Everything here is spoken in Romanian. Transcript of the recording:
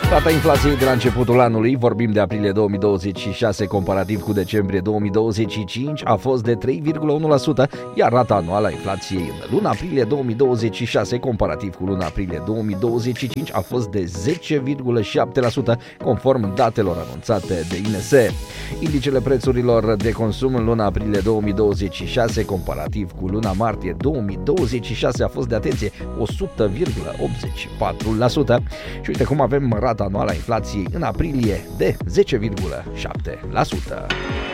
Rata inflației de la începutul anului, vorbim de aprilie 2026 comparativ cu decembrie 2025, a fost de 3,1%, iar rata anuală a inflației în luna aprilie 2026 comparativ cu luna aprilie 2025 a fost de 10,7%, conform datelor anunțate de INS. Indicele prețurilor de consum în luna aprilie 2026 comparativ cu luna martie 2026 a fost de, atenție, 100,84%. Și uite cum avem rata anuală a inflației în aprilie de 10,7%.